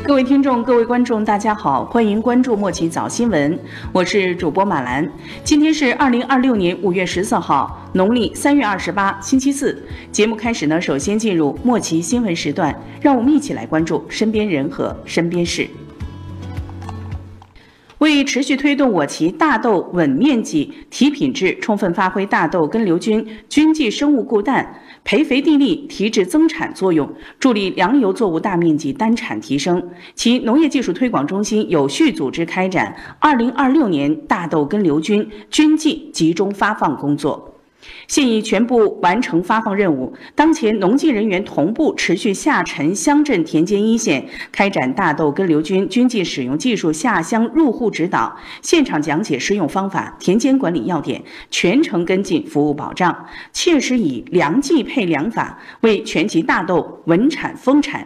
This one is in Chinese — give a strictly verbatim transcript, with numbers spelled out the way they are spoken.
各位听众、各位观众，大家好，欢迎关注莫奇早新闻，我是主播马兰。今天是二零二六年五月十四号，农历三月二十八，星期四。节目开始呢，首先进入莫奇新闻时段，让我们一起来关注身边人和身边事。为持续推动我旗大豆稳面积、提品质，充分发挥大豆根瘤菌菌剂生物固氮、培肥地力、提质增产作用，助力粮油作物大面积单产提升，其农业技术推广中心有序组织开展二零二六年大豆根瘤菌菌剂集中发放工作。现已全部完成发放任务，当前农技人员同步持续下沉乡镇田间一线，开展大豆根瘤菌菌剂使用技术下乡入户指导，现场讲解施用方法、田间管理要点，全程跟进服务保障，切实以良剂配良法，为全旗大豆稳产丰产